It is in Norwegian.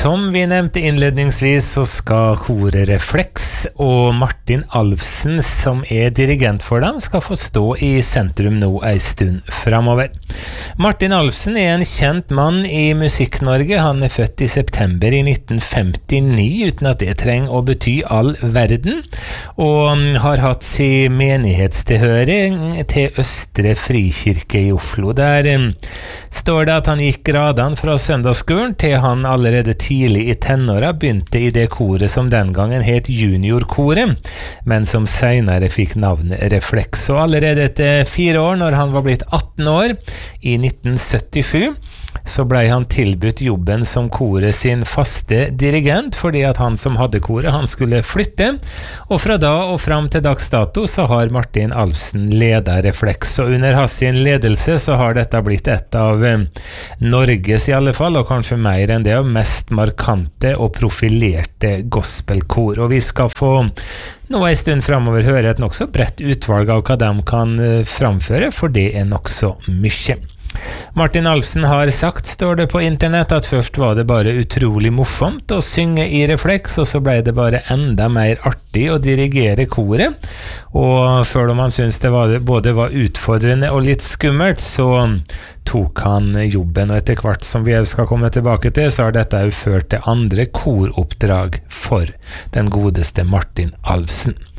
Som vi nevnte innledningsvis så skal koret Reflex og Martin Alfsen, som dirigent for dem, skal få stå i sentrum nå en stund fremover. Martin Alfsen en kjent mann i Musikk-Norge. Han født i september i 1959, uten at det trenger å bety all verden, og har hatt sin menighetstilhøring til Østre Frikirke i Oslo. Der står det at han gikk gradene fra søndagsskolen til han allerede tidlig i tenåra begynte i det koret som den gangen het juniorkoret, men som senere fikk navnet Reflex. Og allerede etter 4 år, når han var blitt 18 år, i 1977, så ble han tilbudt jobben som koret sin faste dirigent, fordi at han som hadde koret, han skulle flytte, og fra da og fram til dags dato så har Martin Alfsen ledet Reflex, og under hans sin ledelse så har dette blitt et av Norges i alle fall, og kanskje mer enn det, mest markante og profilerte gospelkor. Og vi skal få nå en stund fremover høre et nokså bredt utvalg av hva de kan framføre, for det nokså mye. Martin Alfsen har sagt, står det på internett, at først var det bare utrolig morsomt å synge i Reflex, og så ble det bare enda mer artig å dirigere koret. Og før om han syntes det både var utfordrende og litt skummelt, så tok han jobben, og etter hvert som vi skal komme tilbake til, så har dette jo ført til andre koroppdrag for den godeste Martin Alfsen.